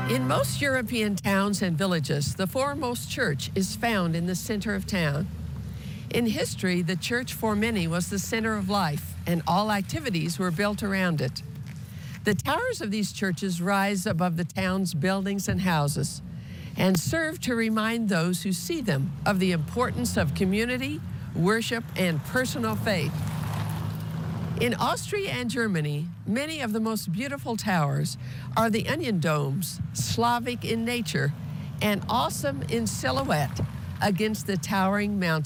In most European towns and villages, the foremost church is found in the center of town. In history, the church for many was the center of life, and all activities were built around it. The towers of these churches rise above the town's buildings and houses and serve to remind those who see them of the importance of community, worship, and personal faith. In Austria and Germany, many of the most beautiful towers are the onion domes, Slavic in nature and awesome in silhouette against the towering mountains.